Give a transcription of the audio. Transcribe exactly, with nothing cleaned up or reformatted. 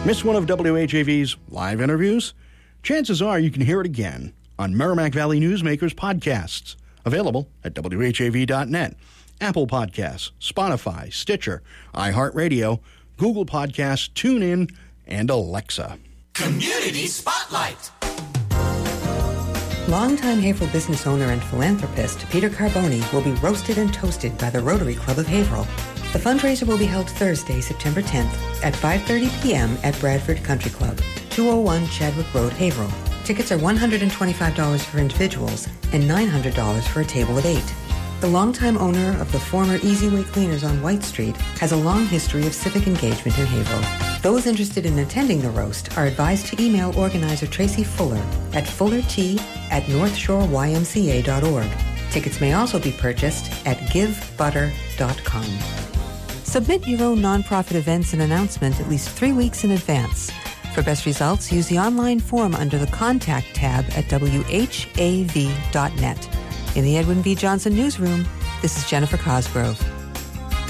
Miss one of W H A V's live interviews? Chances are you can hear it again on Merrimack Valley Newsmakers podcasts, available at W H A V dot net, Apple Podcasts, Spotify, Stitcher, iHeartRadio, Google Podcasts, TuneIn, and Alexa. Community Spotlight. Longtime Haverhill business owner and philanthropist Peter Carboni will be roasted and toasted by the Rotary Club of Haverhill. The fundraiser will be held Thursday, September tenth at five thirty p.m. at Bradford Country Club, two oh one Chadwick Road, Haverhill. Tickets are one hundred twenty-five dollars for individuals and nine hundred dollars for a table of eight. The longtime owner of the former Easy Way Cleaners on White Street has a long history of civic engagement in Haverhill. Those interested in attending the roast are advised to email organizer Tracy Fuller at fullert at north shore y m c a dot org. Tickets may also be purchased at give butter dot com. Submit your own nonprofit events and announcement at least three weeks in advance. For best results, use the online form under the Contact tab at w h a v dot net. In the Edwin V. Johnson Newsroom, this is Jennifer Cosgrove.